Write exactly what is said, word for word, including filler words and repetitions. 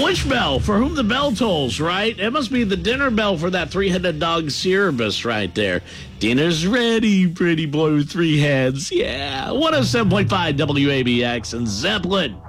Which bell? For whom the bell tolls, right? It must be the dinner bell for that three-headed dog Cerebus right there. Dinner's ready, pretty boy with three heads. Yeah. one oh seven point five W A B X and Zeppelin.